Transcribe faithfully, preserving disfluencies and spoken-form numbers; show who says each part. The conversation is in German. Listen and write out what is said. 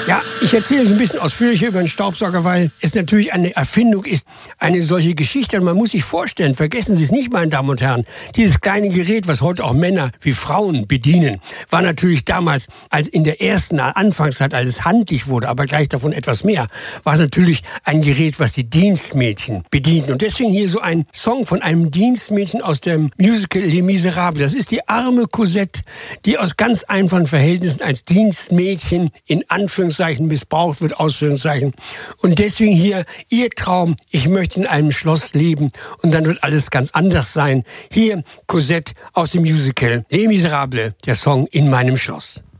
Speaker 1: Ja, ich erzähle so ein bisschen ausführlicher über den Staubsauger, weil es natürlich eine Erfindung ist, eine solche Geschichte. Und man muss sich vorstellen, vergessen Sie es nicht, meine Damen und Herren, dieses kleine Gerät, was heute auch Männer wie Frauen bedienen, war natürlich damals, als in der ersten Anfangszeit, als es handlich wurde, aber gleich davon etwas mehr, war es natürlich ein Gerät, was die Dienstmädchen bedienten. Und deswegen hier so ein Song von einem Dienstmädchen aus dem Musical Les Miserables. Das ist die arme Cosette, die aus ganz einfachen Verhältnissen als Dienstmädchen in Anführungszeichen missbraucht wird, Ausführungszeichen. Und deswegen hier ihr Traum, ich möchte in einem Schloss leben und dann wird alles ganz anders sein. Hier Cosette aus dem Musical Les Miserables, der Song In meinem Schloss.